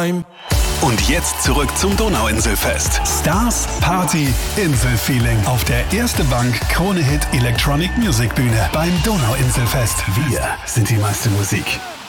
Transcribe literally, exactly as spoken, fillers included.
Und jetzt zurück zum Donauinselfest. Stars, Party, Inselfeeling. Auf der Erste Bank Krone Hit Electronic Music Bühne beim Donauinselfest. Wir sind die meiste Musik.